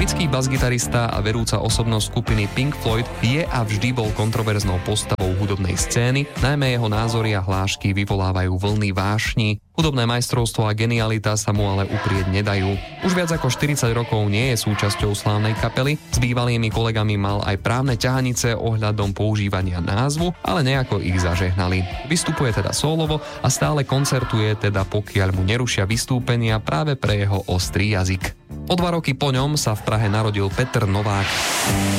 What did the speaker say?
Britský basgitarista a vedúca osobnosť skupiny Pink Floyd je a vždy bol kontroverznou postavou hudobnej scény, najmä jeho názory a hlášky vyvolávajú vlny vášni. Hudobné majstrovstvo a genialita sa mu ale uprieť nedajú. Už viac ako 40 rokov nie je súčasťou slávnej kapely, s bývalými kolegami mal aj právne ťahanice ohľadom používania názvu, ale nejako ich zažehnali. Vystupuje teda sólovo a stále koncertuje, teda pokiaľ mu nerušia vystúpenia práve pre jeho ostrý jazyk. O 2 roky po ňom sa v Prahe narodil Petr Novák.